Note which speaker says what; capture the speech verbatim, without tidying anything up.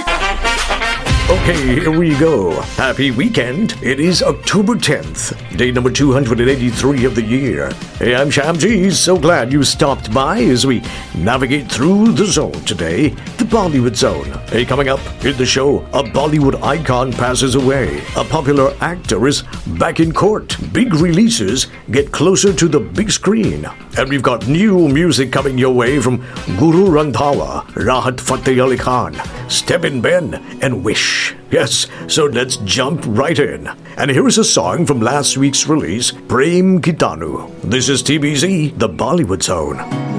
Speaker 1: Okay, here we go. Happy weekend. It is October tenth, day number two hundred eighty-three of the year. Hey, I'm Shamji. So glad you stopped by as we navigate through the zone today, the Bollywood Zone. Hey, coming up in the show, a Bollywood icon passes away. A popular actor is back in court. Big releases get closer to the big screen. And we've got new music coming your way from Guru Randhawa, Rahat Fateh Ali Khan, Stepin Ben, and Wish. Yes, so let's jump right in. And here is a song from last week's release, Prem Kitanu. This is T B Z, the Bollywood Zone.